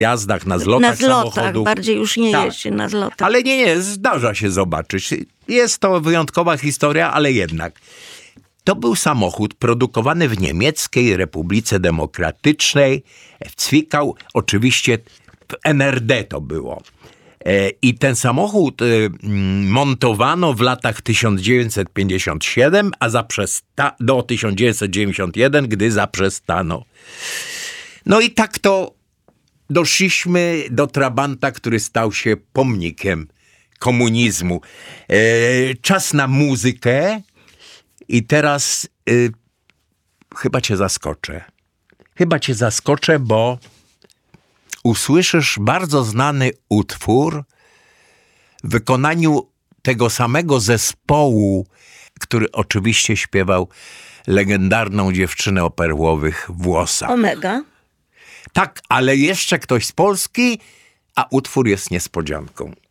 jazdach, na zlotach samochodów. Na zlotach, bardziej już nie jeździ na zlotach. Ale nie, zdarza się zobaczyć. Jest to wyjątkowa historia, ale jednak. To był samochód produkowany w Niemieckiej Republice Demokratycznej, w Zwickau, oczywiście w NRD to było. I ten samochód montowano w latach 1957, a do 1991, gdy zaprzestano. No i tak to doszliśmy do Trabanta, który stał się pomnikiem komunizmu. Czas na muzykę i teraz chyba cię zaskoczę, bo usłyszysz bardzo znany utwór w wykonaniu tego samego zespołu, który oczywiście śpiewał legendarną dziewczynę o perłowych włosach. Omega. Tak, ale jeszcze ktoś z Polski, a utwór jest niespodzianką.